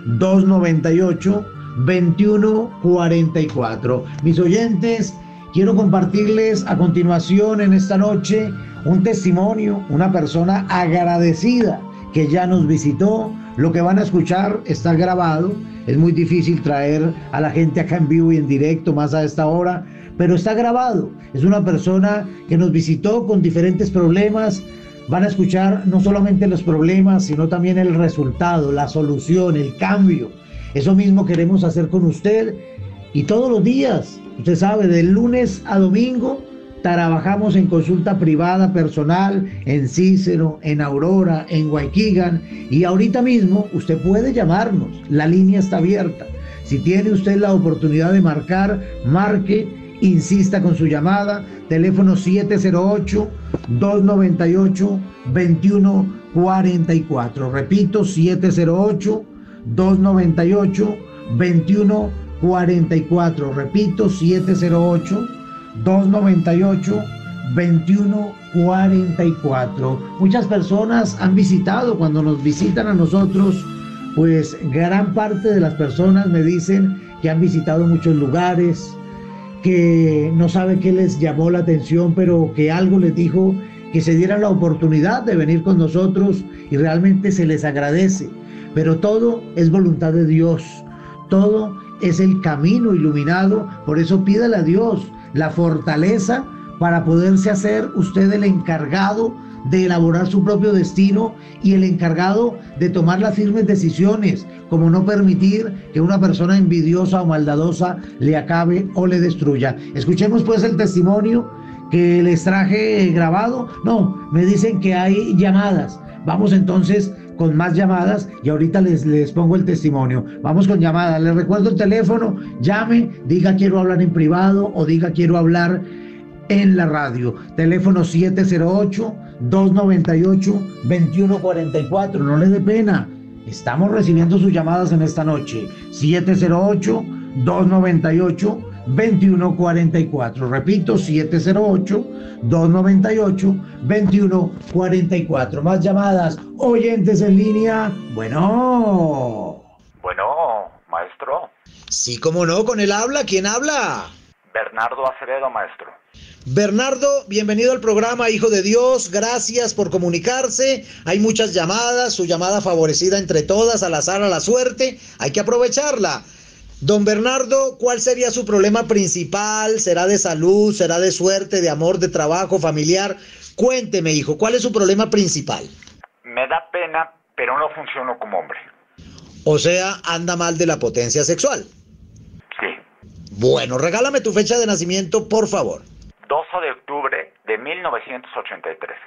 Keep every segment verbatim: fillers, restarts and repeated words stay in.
dos noventa y ocho, veintiuno cuarenta y cuatro. Mis oyentes, quiero compartirles a continuación en esta noche un testimonio, una persona agradecida que ya nos visitó. Lo que van a escuchar está grabado. Es muy difícil traer a la gente acá en vivo y en directo más a esta hora, pero está grabado. Es una persona que nos visitó con diferentes problemas. Van a escuchar no solamente los problemas, sino también el resultado, la solución, el cambio. Eso mismo queremos hacer con usted. Y todos los días, usted sabe, de lunes a domingo, trabajamos en consulta privada personal, en Cícero, en Aurora, en Waukegan. Y ahorita mismo usted puede llamarnos. La línea está abierta. Si tiene usted la oportunidad de marcar, marque, insista con su llamada. Teléfono siete cero ocho, dos noventa y ocho, veintiuno cuarenta y cuatro. Repito, siete cero ocho, dos noventa y ocho, veintiuno cuarenta y cuatro. Repito, siete cero ocho, dos noventa y ocho, veintiuno cuarenta y cuatro. Muchas personas han visitado. Cuando nos visitan a nosotros, pues gran parte de las personas me dicen que han visitado muchos lugares, que no sabe qué les llamó la atención, pero que algo les dijo que se dieran la oportunidad de venir con nosotros, y realmente se les agradece. Pero todo es voluntad de Dios, todo es el camino iluminado. Por eso pídale a Dios la fortaleza para poderse hacer usted el encargado de elaborar su propio destino y el encargado de tomar las firmes decisiones, como no permitir que una persona envidiosa o maldadosa le acabe o le destruya. Escuchemos pues el testimonio que les traje grabado. No, me dicen que hay llamadas. Vamos entonces con más llamadas y ahorita les, les pongo el testimonio. Vamos con llamadas. Les recuerdo el teléfono. Llame, diga quiero hablar en privado o diga quiero hablar en la radio. Teléfono siete cero ocho, dos noventa y ocho, veintiuno cuarenta y cuatro. No le dé pena. Estamos recibiendo sus llamadas en esta noche. siete cero ocho, dos noventa y ocho, veintiuno cuarenta y cuatro. Repito, siete cero ocho, dos noventa y ocho, veintiuno cuarenta y cuatro. Más llamadas. Oyentes en línea. Bueno. Bueno, maestro. Sí, cómo no, con él habla. ¿Quién habla? Bernardo Acevedo, maestro. Bernardo, bienvenido al programa, hijo de Dios. Gracias por comunicarse. Hay muchas llamadas, su llamada favorecida entre todas, al azar, a la suerte. Hay que aprovecharla. Don Bernardo, ¿cuál sería su problema principal? ¿Será de salud? ¿Será de suerte, de amor, de trabajo, familiar? Cuénteme, hijo, ¿cuál es su problema principal? Me da pena, pero no funciono como hombre. O sea, anda mal de la potencia sexual. Sí. Bueno, regálame tu fecha de nacimiento, por favor. doce de octubre de mil novecientos ochenta y tres.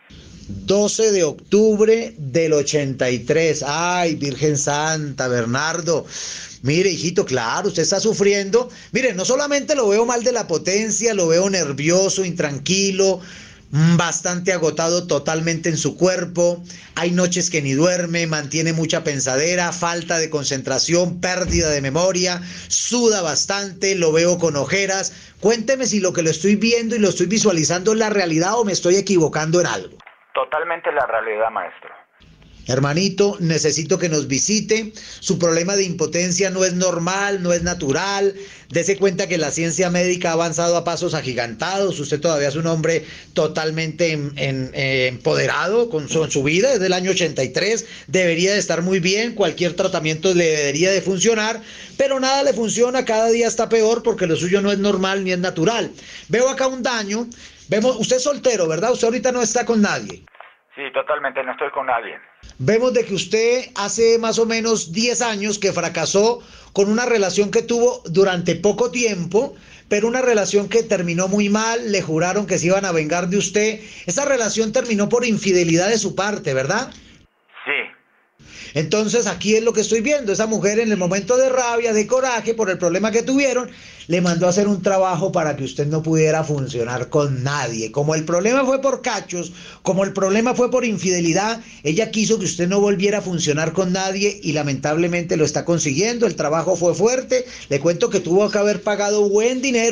doce de octubre del ochenta y tres. Ay, Virgen Santa, Bernardo. Mire, hijito, claro, usted está sufriendo. Mire, no solamente lo veo mal de la potencia, lo veo nervioso, intranquilo, bastante agotado totalmente en su cuerpo. Hay noches que ni duerme, mantiene mucha pensadera, falta de concentración, pérdida de memoria, suda bastante, lo veo con ojeras. Cuénteme si lo que lo estoy viendo y lo estoy visualizando es la realidad o me estoy equivocando en algo. Totalmente la realidad, maestro. Hermanito, necesito que nos visite. Su problema de impotencia no es normal, no es natural. Dese cuenta que la ciencia médica ha avanzado a pasos agigantados. Usted todavía es un hombre totalmente en, en, eh, empoderado con su, en su vida. Desde el año ochenta y tres debería de estar muy bien. Cualquier tratamiento le debería de funcionar. Pero nada le funciona, cada día está peor porque lo suyo no es normal ni es natural. Veo acá un daño. Vemos, usted es soltero, ¿verdad? Usted ahorita no está con nadie. Sí, totalmente, no estoy con nadie. Vemos de que usted hace más o menos diez años que fracasó con una relación que tuvo durante poco tiempo, pero una relación que terminó muy mal, le juraron que se iban a vengar de usted. Esa relación terminó por infidelidad de su parte, ¿verdad? Sí. Entonces aquí es lo que estoy viendo, esa mujer en el momento de rabia, de coraje por el problema que tuvieron, le mandó a hacer un trabajo para que usted no pudiera funcionar con nadie. Como el problema fue por cachos, como el problema fue por infidelidad, ella quiso que usted no volviera a funcionar con nadie y lamentablemente lo está consiguiendo. El trabajo fue fuerte, le cuento que tuvo que haber pagado buen dinero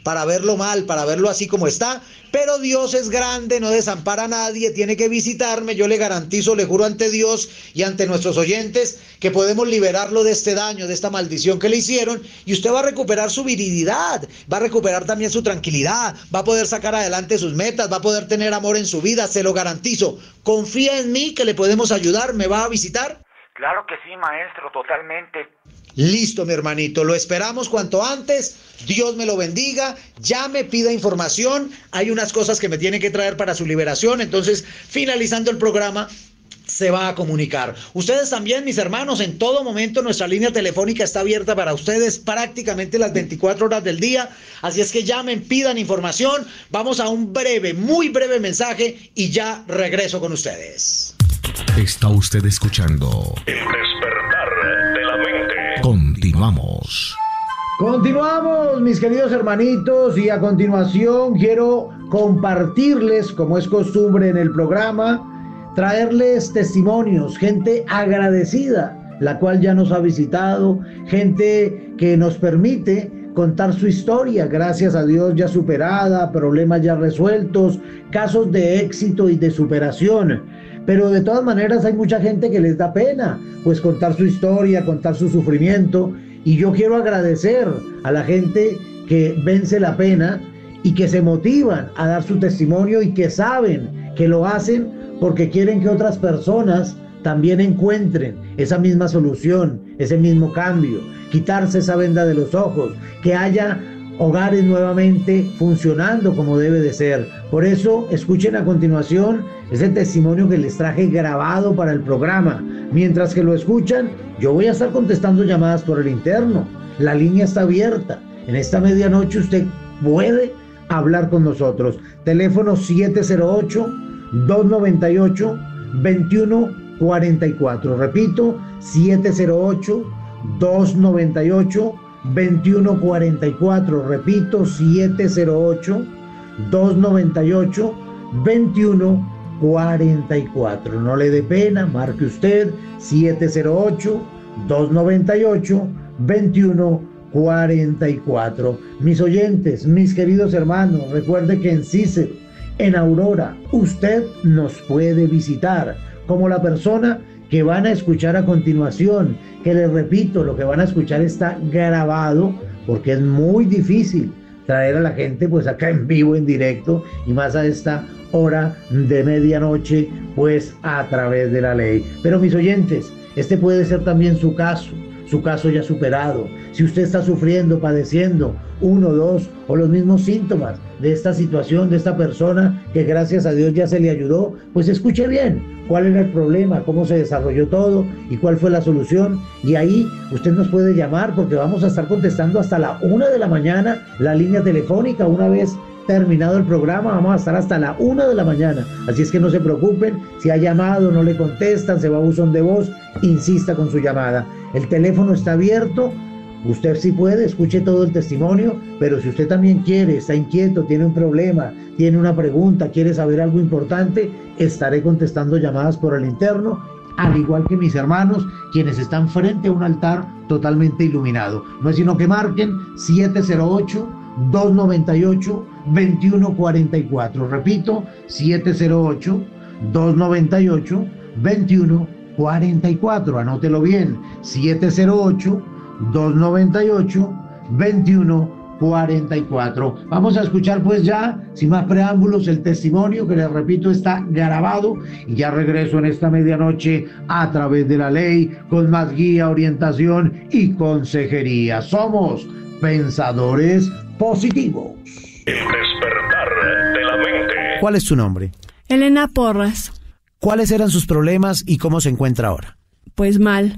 para verlo mal, para verlo así como está, pero Dios es grande, no desampara a nadie, tiene que visitarme, yo le garantizo, le juro ante Dios y ante nuestros oyentes que podemos liberarlo de este daño, de esta maldición que le hicieron, y usted va a recuperar su virilidad, va a recuperar también su tranquilidad, va a poder sacar adelante sus metas, va a poder tener amor en su vida, se lo garantizo. Confía en mí que le podemos ayudar, ¿me va a visitar? Claro que sí, maestro, totalmente. Listo, mi hermanito, lo esperamos cuanto antes. Dios me lo bendiga. Llame, pida información. Hay unas cosas que me tiene que traer para su liberación. Entonces, finalizando el programa, se va a comunicar. Ustedes también, mis hermanos, en todo momento nuestra línea telefónica está abierta para ustedes prácticamente las veinticuatro horas del día. Así es que llamen, pidan información. Vamos a un breve, muy breve mensaje y ya regreso con ustedes. Está usted escuchando El despertar de la mente. Continuamos. Continuamos, mis queridos hermanitos, y a continuación quiero compartirles, como es costumbre en el programa, traerles testimonios, gente agradecida, la cual ya nos ha visitado, gente que nos permite contar su historia, gracias a Dios ya superada, problemas ya resueltos, casos de éxito y de superación. Pero de todas maneras hay mucha gente que les da pena, pues contar su historia, contar su sufrimiento. Y yo quiero agradecer a la gente que vence la pena y que se motivan a dar su testimonio y que saben que lo hacen porque quieren que otras personas también encuentren esa misma solución, ese mismo cambio, quitarse esa venda de los ojos, que haya hogares nuevamente funcionando como debe de ser. Por eso, escuchen a continuación ese testimonio que les traje grabado para el programa. Mientras que lo escuchan, yo voy a estar contestando llamadas por el interno. La línea está abierta. En esta medianoche usted puede hablar con nosotros. Teléfono siete cero ocho, dos nueve ocho, dos uno cuatro cuatro. Repito, siete cero ocho, dos nueve ocho, dos uno cuatro cuatro. Repito, siete cero ocho, dos nueve ocho, dos uno cuatro cuatro. No le dé pena, marque usted siete cero ocho, dos nueve ocho, dos uno cuatro cuatro. Mis oyentes, mis queridos hermanos, recuerde que en Cícero, en Aurora, usted nos puede visitar como la persona que van a escuchar a continuación, que les repito, lo que van a escuchar está grabado porque es muy difícil traer a la gente pues acá en vivo, en directo, y más a esta hora de medianoche, pues a través de la ley. Pero mis oyentes, este puede ser también su caso, su caso ya superado. Si usted está sufriendo, padeciendo uno, dos o los mismos síntomas de esta situación, de esta persona que gracias a Dios ya se le ayudó, pues escuche bien cuál era el problema, cómo se desarrolló todo y cuál fue la solución. Y ahí usted nos puede llamar porque vamos a estar contestando hasta la una de la mañana la línea telefónica. Una vez terminado el programa vamos a estar hasta la una de la mañana, así es que no se preocupen si ha llamado, no le contestan, se va a buzón de voz, insista con su llamada. El teléfono está abierto, usted sí puede, escuche todo el testimonio, pero si usted también quiere, está inquieto, tiene un problema, tiene una pregunta, quiere saber algo importante, estaré contestando llamadas por el interno, al igual que mis hermanos, quienes están frente a un altar totalmente iluminado. No es sino que marquen siete cero ocho, dos nueve ocho, dos uno cuatro cuatro. Repito, siete cero ocho, dos nueve ocho, dos uno cuatro cuatro. Anótelo bien, siete cero ocho, dos nueve ocho, dos uno cuatro cuatro. Vamos a escuchar pues ya, sin más preámbulos, el testimonio que les repito está grabado, y ya regreso en esta medianoche a través de la ley con más guía, orientación y consejería. Somos pensadores positivos. El despertar de la mente. ¿Cuál es tu nombre? Elena Porras. ¿Cuáles eran sus problemas y cómo se encuentra ahora? Pues mal.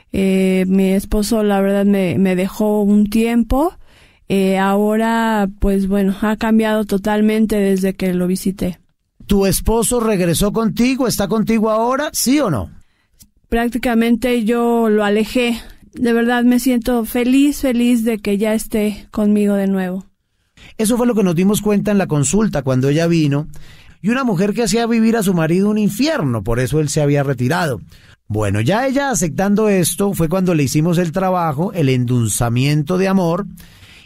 Eh, mi esposo, la verdad, me, me dejó un tiempo. Eh, ahora, pues bueno, ha cambiado totalmente desde que lo visité. ¿Tu esposo regresó contigo? ¿Está contigo ahora? ¿Sí o no? Prácticamente yo lo alejé. De verdad me siento feliz, feliz de que ya esté conmigo de nuevo. Eso fue lo que nos dimos cuenta en la consulta cuando ella vino. Y una mujer que hacía vivir a su marido un infierno, por eso él se había retirado. Bueno, ya ella aceptando esto, fue cuando le hicimos el trabajo, el endulzamiento de amor,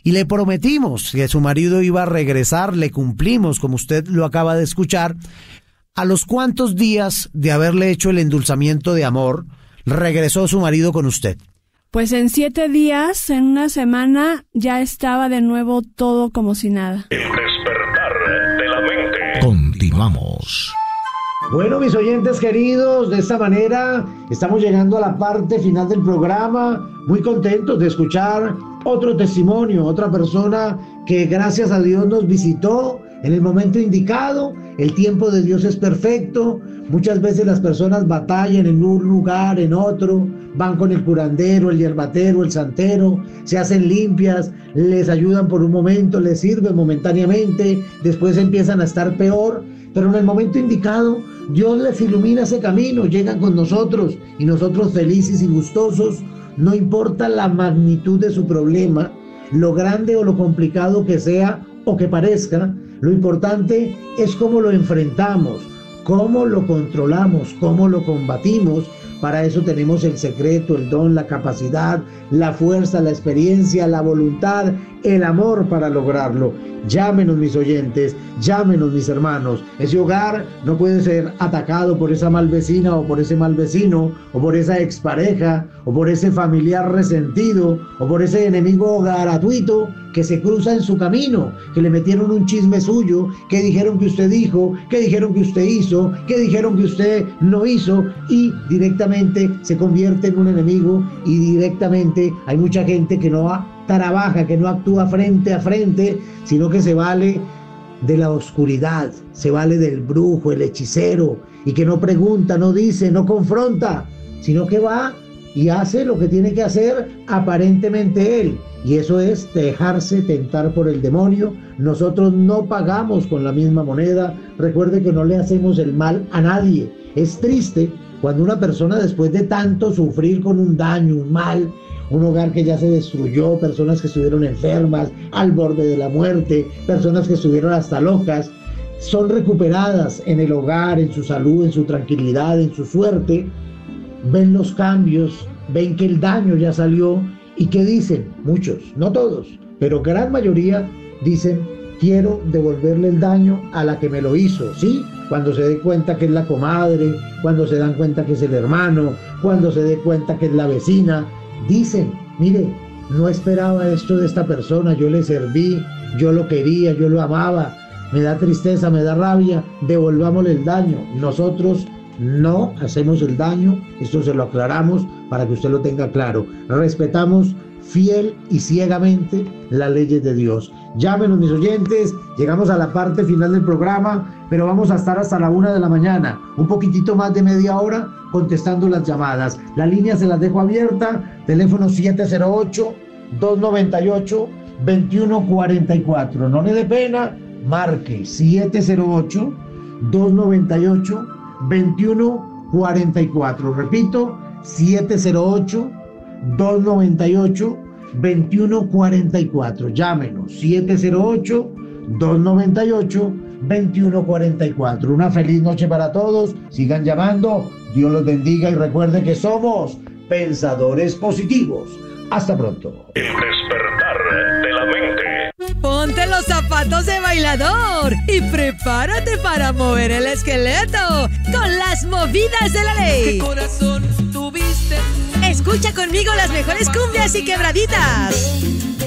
y le prometimos que su marido iba a regresar, le cumplimos, como usted lo acaba de escuchar. ¿A los cuántos días de haberle hecho el endulzamiento de amor regresó su marido con usted? Pues en siete días, en una semana, ya estaba de nuevo todo como si nada. El despertar de la mente. Continuamos. Bueno, mis oyentes queridos, de esta manera estamos llegando a la parte final del programa, muy contentos de escuchar otro testimonio, otra persona que gracias a Dios nos visitó en el momento indicado. El tiempo de Dios es perfecto. Muchas veces las personas batallan en un lugar, en otro, van con el curandero, el hierbatero, el santero, se hacen limpias, les ayudan por un momento, les sirven momentáneamente, después empiezan a estar peor, pero en el momento indicado Dios les ilumina ese camino, llegan con nosotros y nosotros felices y gustosos, no importa la magnitud de su problema, lo grande o lo complicado que sea o que parezca, lo importante es cómo lo enfrentamos, cómo lo controlamos, cómo lo combatimos. Para eso tenemos el secreto, el don, la capacidad, la fuerza, la experiencia, la voluntad, el amor para lograrlo. Llámenos, mis oyentes, llámenos, mis hermanos. Ese hogar no puede ser atacado por esa mal vecina o por ese mal vecino o por esa expareja o por ese familiar resentido o por ese enemigo gratuito que se cruza en su camino, que le metieron un chisme suyo, que dijeron que usted dijo, que dijeron que usted hizo, que dijeron que usted no hizo y directamente se convierte en un enemigo y directamente hay mucha gente que no trabaja, que no actúa frente a frente, sino que se vale de la oscuridad, se vale del brujo, el hechicero, y que no pregunta, no dice, no confronta, sino que va y hace lo que tiene que hacer aparentemente él, y eso es dejarse tentar por el demonio. Nosotros no pagamos con la misma moneda. Recuerde que no le hacemos el mal a nadie. Es triste cuando una persona, después de tanto sufrir con un daño, un mal, un hogar que ya se destruyó, personas que estuvieron enfermas, al borde de la muerte, personas que estuvieron hasta locas, son recuperadas en el hogar, en su salud, en su tranquilidad, en su suerte, ven los cambios, ven que el daño ya salió y ¿qué dicen? Muchos, no todos, pero gran mayoría dicen: quiero devolverle el daño a la que me lo hizo, ¿sí? Cuando se dé cuenta que es la comadre, cuando se dan cuenta que es el hermano, cuando se dé cuenta que es la vecina, dicen: mire, no esperaba esto de esta persona, yo le serví, yo lo quería, yo lo amaba, me da tristeza, me da rabia, devolvámosle el daño. Nosotros no hacemos el daño, esto se lo aclaramos para que usted lo tenga claro. Respetamos fiel y ciegamente las leyes de Dios. Llámenos, mis oyentes, llegamos a la parte final del programa, pero vamos a estar hasta la una de la mañana, un poquitito más de media hora contestando las llamadas. La línea se las dejo abierta, teléfono siete cero ocho, dos nueve ocho, dos uno cuatro cuatro. No le dé pena, marque siete cero ocho, dos nueve ocho, dos uno cuatro cuatro. Repito, siete cero ocho, dos nueve ocho, dos uno cuatro cuatro. Llámenos, siete cero ocho, dos nueve ocho, dos uno cuatro cuatro. Una feliz noche para todos. Sigan llamando. Dios los bendiga y recuerden que somos pensadores positivos. Hasta pronto. El despertar de la mente. Ponte los zapatos de bailador y prepárate para mover el esqueleto con las movidas de la ley. ¿Qué corazón tuviste? Escucha conmigo las mejores cumbias y quebraditas.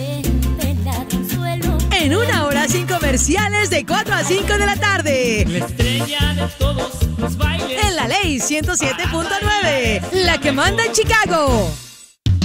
En una hora sin comerciales de cuatro a cinco de la tarde. La estrella de todos los bailes. En la ley ciento siete punto nueve, la que manda en Chicago.